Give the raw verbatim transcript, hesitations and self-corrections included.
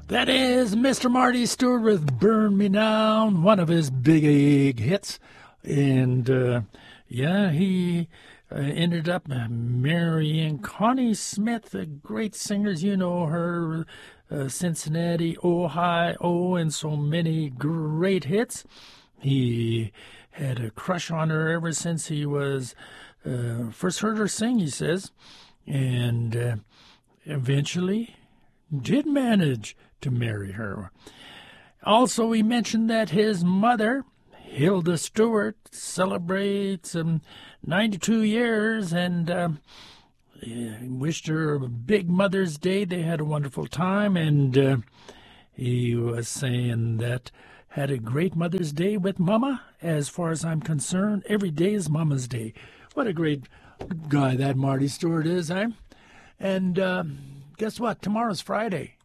That is Mister Marty Stuart with Burn Me Down, one of his big hits. And, uh, yeah, he uh, ended up marrying Connie Smith, the great singers. You know her, uh, Cincinnati, Ohio, and so many great hits. He had a crush on her ever since he was uh, first heard her sing, he says. And uh, eventually did manage to marry her. Also, he mentioned that his mother, Hilda Stewart, celebrates um, ninety-two years, and uh, wished her a big Mother's Day. They had a wonderful time, and uh, he was saying that had a great Mother's Day with Mama. As far as I'm concerned, every day is Mama's Day. What a great guy that Marty Stuart is, eh? And uh, guess what? Tomorrow's Friday.